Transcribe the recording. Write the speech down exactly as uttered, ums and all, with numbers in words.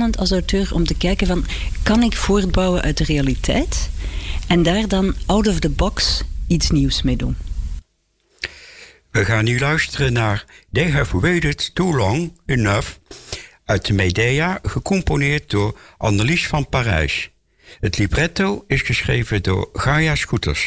spannend als auteur om te kijken van, kan ik voortbouwen uit de realiteit en daar dan out of the box iets nieuws mee doen? We gaan nu luisteren naar They Have Waited Too Long Enough uit de Medea, gecomponeerd door Annelies van Parijs. Het libretto is geschreven door Gaia Scooters.